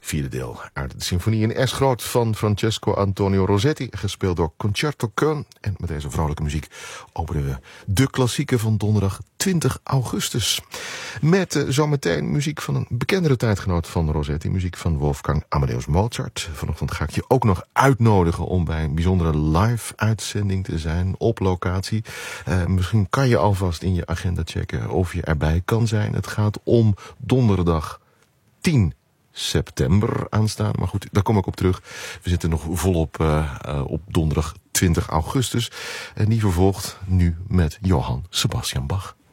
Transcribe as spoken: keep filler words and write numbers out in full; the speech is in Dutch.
Vierde deel uit de symfonie in S groot van Francesco Antonio Rossetti, gespeeld door Concerto Köln. En met deze vrolijke muziek openen we de klassieke van donderdag twintig augustus. Met uh, zometeen muziek van een bekendere tijdgenoot van Rossetti, muziek van Wolfgang Amadeus Mozart. Vanochtend ga ik je ook nog uitnodigen om bij een bijzondere live-uitzending te zijn op locatie. Uh, misschien kan je alvast in je agenda checken of je erbij kan zijn. Het gaat om donderdag tien september aanstaan. Maar goed, daar kom ik op terug. We zitten nog volop uh, uh, op donderdag twintig augustus. En die vervolgt nu met Johann Sebastian Bach.